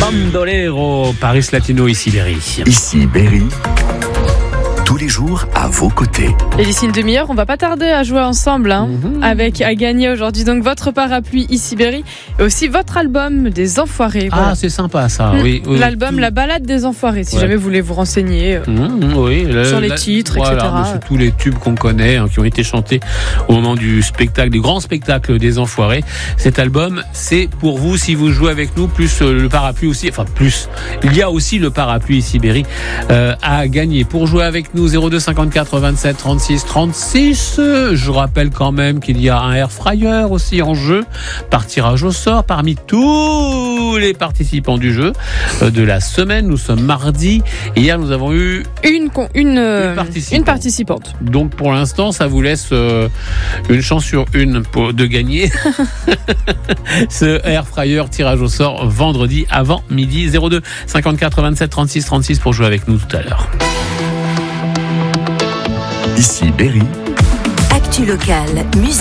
Bandolero, Paris Latino, ici Berry. Ici Berry. Tous les jours à vos côtés. Et d'ici une demi-heure, on va pas tarder à jouer ensemble avec à gagner aujourd'hui. Donc votre parapluie ici Berry et aussi votre album des Enfoirés. Voilà. Ah, c'est sympa ça. Oui, l'album La Balade des Enfoirés, si jamais vous voulez vous renseigner sur les titres, voilà, etc. C'est tous les tubes qu'on connaît, qui ont été chantés au moment du spectacle, du grand spectacle des Enfoirés. Cet album, c'est pour vous si vous jouez avec nous, plus le parapluie aussi. Enfin, plus. Il y a aussi le parapluie ici Berry à gagner. Pour jouer avec nous, 02 54 27 36 36. Je rappelle quand même qu'il y a un air fryer aussi en jeu, par tirage au sort parmi tous les participants du jeu de la semaine. Nous sommes mardi. Hier, nous avons eu une participante. Donc pour l'instant, ça vous laisse une chance sur une de gagner ce air fryer tirage au sort vendredi avant midi. 02 54 27 36 36 pour jouer avec nous tout à l'heure. Ici Berry. Actu locale, musique.